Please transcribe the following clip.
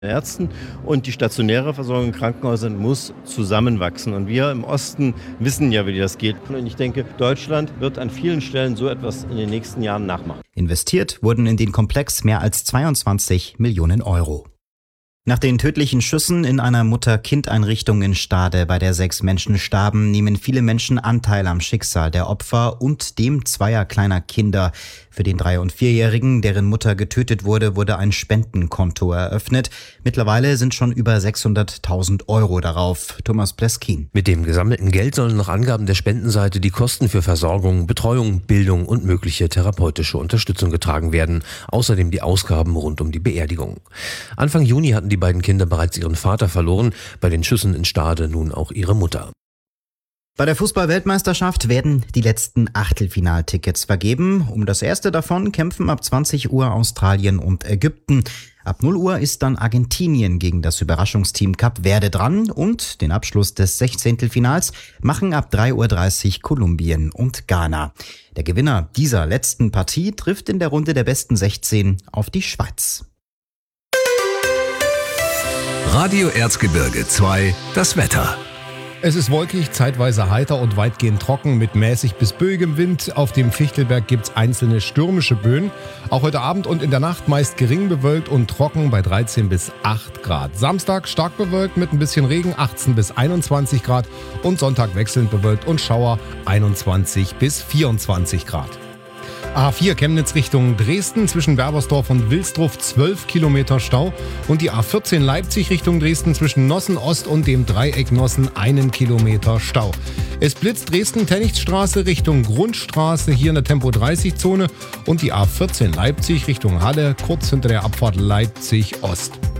Ärzten und die stationäre Versorgung in Krankenhäusern muss zusammenwachsen. Und wir im Osten wissen ja, wie das geht. Und ich denke, Deutschland wird an vielen Stellen so etwas in den nächsten Jahren nachmachen. Investiert wurden in den Komplex mehr als 22 Millionen Euro. Nach den tödlichen Schüssen in einer Mutter-Kind-Einrichtung in Stade, bei der 6 Menschen starben, nehmen viele Menschen Anteil am Schicksal der Opfer und dem zweier kleiner Kinder. Für den 3- und 4-Jährigen, deren Mutter getötet wurde, wurde ein Spendenkonto eröffnet. Mittlerweile sind schon über 600.000 Euro darauf. Thomas Pleskin. Mit dem gesammelten Geld sollen nach Angaben der Spendenseite die Kosten für Versorgung, Betreuung, Bildung und mögliche therapeutische Unterstützung getragen werden. Außerdem die Ausgaben rund um die Beerdigung. Anfang Juni hatten die beiden Kinder bereits ihren Vater verloren, bei den Schüssen in Stade nun auch ihre Mutter. Bei der Fußball-Weltmeisterschaft werden die letzten Achtelfinaltickets vergeben. Um das erste davon kämpfen ab 20 Uhr Australien und Ägypten. Ab 0 Uhr ist dann Argentinien gegen das Überraschungsteam Kap Verde dran und den Abschluss des 16. Finals machen ab 3:30 Uhr Kolumbien und Ghana. Der Gewinner dieser letzten Partie trifft in der Runde der besten 16 auf die Schweiz. Radio Erzgebirge 2, das Wetter. Es ist wolkig, zeitweise heiter und weitgehend trocken mit mäßig bis böigem Wind. Auf dem Fichtelberg gibt's einzelne stürmische Böen. Auch heute Abend und in der Nacht meist gering bewölkt und trocken bei 13 bis 8 Grad. Samstag stark bewölkt mit ein bisschen Regen, 18 bis 21 Grad. Und Sonntag wechselnd bewölkt und Schauer, 21 bis 24 Grad. A4 Chemnitz Richtung Dresden, zwischen Werbersdorf und Wilsdruff 12 Kilometer Stau. Und die A14 Leipzig Richtung Dresden, zwischen Nossen Ost und dem Dreieck Nossen 1 Kilometer Stau. Es blitzt Dresden-Tennichstraße Richtung Grundstraße, hier in der Tempo-30-Zone. Und die A14 Leipzig Richtung Halle, kurz hinter der Abfahrt Leipzig Ost.